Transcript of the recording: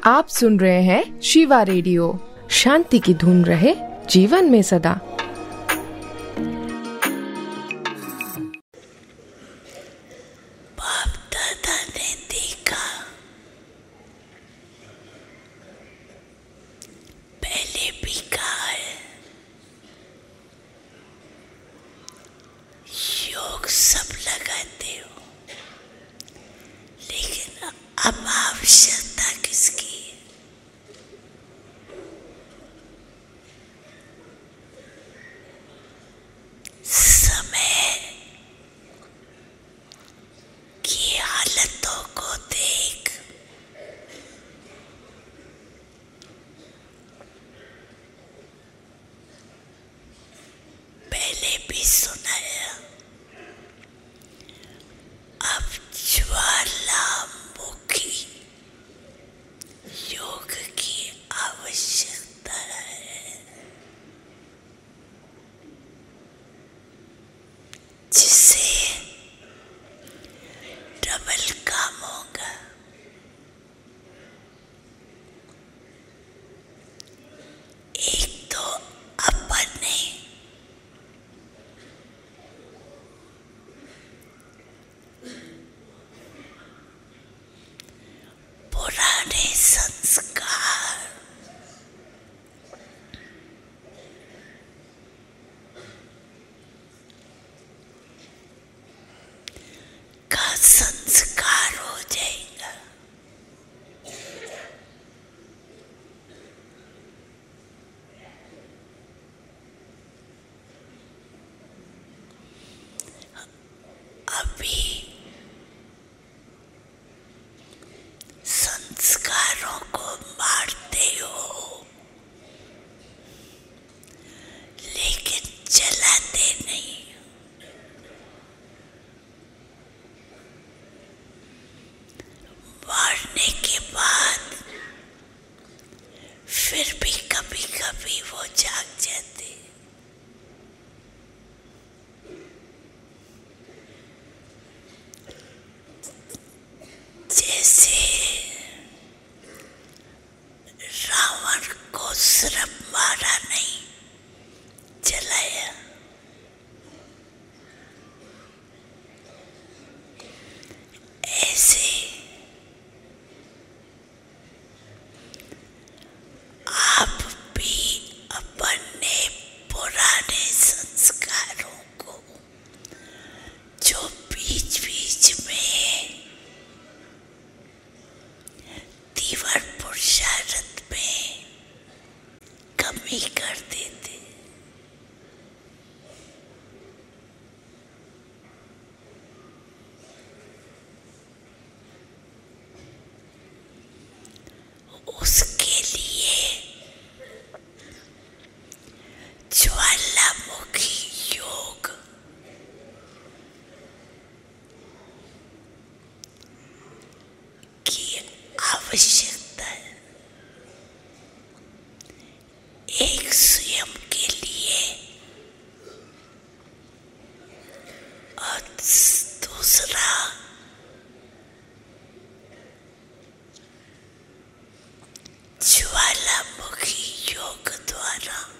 आप सुन रहे हैं शिवा रेडियो। शांति की धुन रहे जीवन में सदा। बाप दादा ने देखा, पहले भी कहा है, योग सब लगाते हो, लेकिन अब आवश्यकता किसकी है? समय की हालतों को देख पहले भी सुनाया, अब ज्वालामुखी योग की आवश्यकता है, जिससे डबल काम होगा। एक तो अपने पुराने संस्कार का संस्कार हो जाएगा। अभी संस्कारों को मारते हो, लेकिन जलाते नहीं। मारने के बाद फिर भी कभी कभी वो जाग जाते। जैसे रावण को सिर्फ मारा नहीं, जलाया। ऐसे आप भी अपने पुराने संस्कारों को, जो बीच बीच में तीव्र पुरुषार्थ में कमी कर देते, उसके लिए ज्वालामुखी योग की आवश्यकता है। एक स्वयं के लिए और दूसरा ज्वालामुखी योग द्वारा